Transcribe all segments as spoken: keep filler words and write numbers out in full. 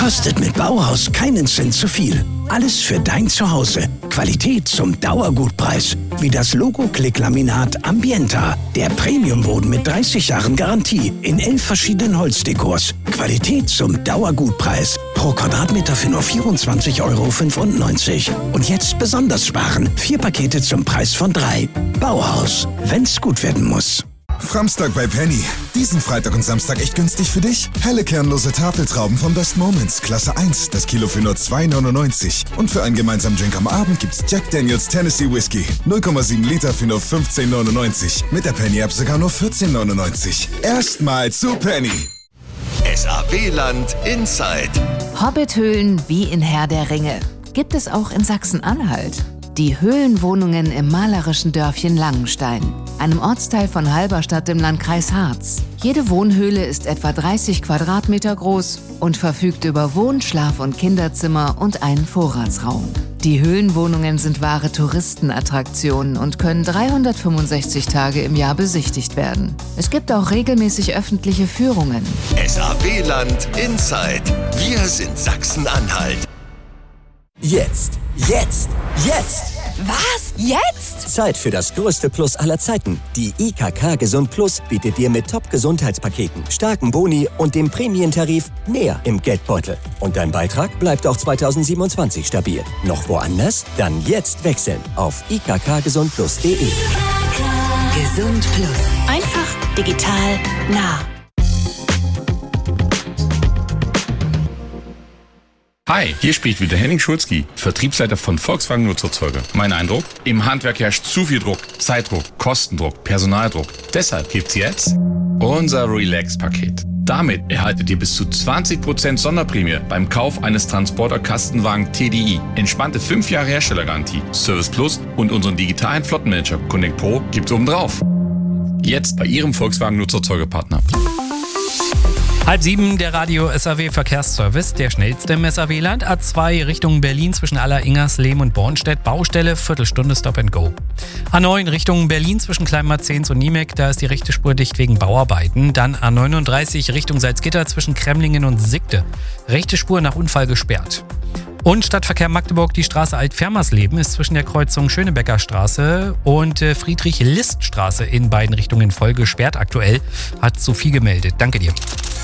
Kostet mit Bauhaus keinen Cent zu viel. Alles für dein Zuhause. Qualität zum Dauergutpreis. Wie das Logo-Klick-Laminat Ambienta. Der Premiumboden mit dreißig Jahren Garantie. In elf verschiedenen Holzdekors. Qualität zum Dauergutpreis. Pro Quadratmeter für nur vierundzwanzig Euro fünfundneunzig. Und jetzt besonders sparen. Vier Pakete zum Preis von drei. Bauhaus. Wenn's gut werden muss. Framstag bei Penny. Diesen Freitag und Samstag echt günstig für dich. Helle kernlose Tafeltrauben von Best Moments, Klasse eins, das Kilo für nur zwei neunundneunzig. Und für einen gemeinsamen Drink am Abend gibt's Jack Daniels Tennessee Whiskey. null Komma sieben Liter für nur fünfzehn neunundneunzig. Mit der Penny-App sogar nur vierzehn neunundneunzig. Erstmal zu Penny. S A W-Land Inside. Hobbithöhlen wie in Herr der Ringe. Gibt es auch in Sachsen-Anhalt. Die Höhlenwohnungen im malerischen Dörfchen Langenstein, einem Ortsteil von Halberstadt im Landkreis Harz. Jede Wohnhöhle ist etwa dreißig Quadratmeter groß und verfügt über Wohn-, Schlaf- und Kinderzimmer und einen Vorratsraum. Die Höhlenwohnungen sind wahre Touristenattraktionen und können dreihundertfünfundsechzig Tage im Jahr besichtigt werden. Es gibt auch regelmäßig öffentliche Führungen. S A W-Land Inside. Wir sind Sachsen-Anhalt. Jetzt, jetzt, jetzt! Was? Jetzt? Zeit für das größte Plus aller Zeiten. Die I K K Gesund Plus bietet dir mit Top-Gesundheitspaketen, starken Boni und dem Prämientarif mehr im Geldbeutel. Und dein Beitrag bleibt auch zweitausendsiebenundzwanzig stabil. Noch woanders? Dann jetzt wechseln auf i k k gesund plus punkt d e. Gesund Plus. Einfach, digital, nah. Hi, hier spricht wieder Henning Schulzki, Vertriebsleiter von Volkswagen Nutzerzeuger. Mein Eindruck? Im Handwerk herrscht zu viel Druck, Zeitdruck, Kostendruck, Personaldruck. Deshalb gibt's jetzt unser Relax-Paket. Damit erhaltet ihr bis zu zwanzig Prozent Sonderprämie beim Kauf eines Transporter-Kastenwagen T D I. Entspannte fünf Jahre Herstellergarantie, Service Plus und unseren digitalen Flottenmanager Connect Pro gibt's obendrauf. Jetzt bei Ihrem Volkswagen Nutzerzeugerpartner. Halb sieben, der Radio S A W Verkehrsservice, der schnellste im S A W-Land. A zwei Richtung Berlin zwischen Aller-Ingerslehm und Bornstedt. Baustelle, Viertelstunde Stop and Go. A neun Richtung Berlin zwischen Kleinmarzens und Niemek. Da ist die rechte Spur dicht wegen Bauarbeiten. Dann A neununddreißig Richtung Salzgitter zwischen Kremlingen und Siegde. Rechte Spur nach Unfall gesperrt. Und Stadtverkehr Magdeburg, die Straße Alt-Fermersleben ist zwischen der Kreuzung Schönebecker Straße und Friedrich-List-Straße in beiden Richtungen voll gesperrt. Aktuell hat Sophie gemeldet. Danke dir.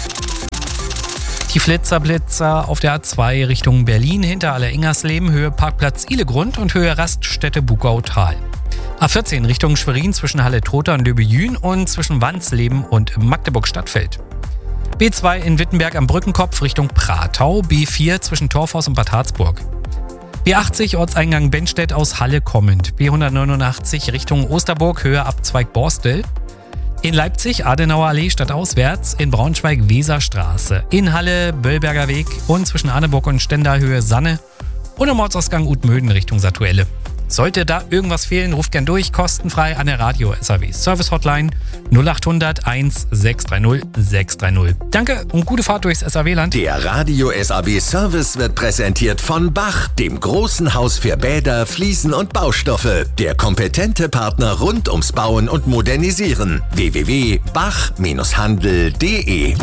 Die Flitzerblitzer auf der A zwei Richtung Berlin hinter Aller-Ingerslehm, Höhe Parkplatz Ihlegrund und Höhe Raststätte Bugautal. A vierzehn Richtung Schwerin zwischen Halle-Trotha und Löbejün und zwischen Wandsleben und Magdeburg-Stadtfeld. B zwei in Wittenberg am Brückenkopf Richtung Pratau, B vier zwischen Torfhaus und Bad Harzburg. B achtzig Ortseingang Benstedt aus Halle kommend, B hundertneunundachtzig Richtung Osterburg, Höhe Abzweig Borstel. In Leipzig Adenauer Allee stadtauswärts, in Braunschweig Weserstraße, in Halle Böllberger Weg und zwischen Arneburg und Stendal Höhe Sanne und im Ortsausgang Utmöden Richtung Satuelle. Sollte da irgendwas fehlen, ruft gern durch, kostenfrei an der Radio S A W Service Hotline null achthundert eins sechs drei null sechs drei null. Danke und gute Fahrt durchs S A W-Land. Der Radio S A W Service wird präsentiert von Bach, dem großen Haus für Bäder, Fliesen und Baustoffe. Der kompetente Partner rund ums Bauen und Modernisieren. w w w punkt bach handel punkt d e.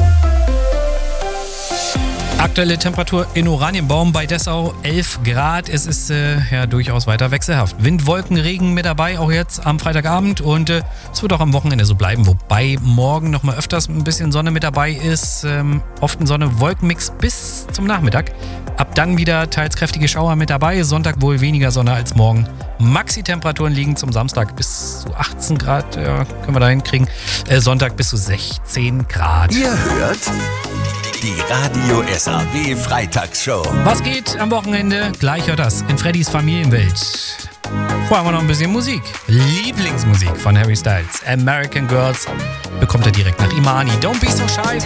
Aktuelle Temperatur in Oranienbaum bei Dessau elf Grad. Es ist äh, ja durchaus weiter wechselhaft. Wind, Wolken, Regen mit dabei, auch jetzt am Freitagabend. Und äh, es wird auch am Wochenende so bleiben. Wobei morgen nochmal öfters ein bisschen Sonne mit dabei ist. Ähm, oft ein Sonne-Wolkenmix bis zum Nachmittag. Ab dann wieder teils kräftige Schauer mit dabei. Sonntag wohl weniger Sonne als morgen. Maxi-Temperaturen liegen zum Samstag bis zu achtzehn Grad. Ja, können wir da hinkriegen. Äh, Sonntag bis zu sechzehn Grad. Ihr hört die Radio S A W Freitagsshow. Was geht am Wochenende? Gleich hört das in Freddys Familienwelt. Vorher haben wir noch ein bisschen Musik. Lieblingsmusik von Harry Styles. American Girls bekommt er direkt nach Imani. Don't be so shy.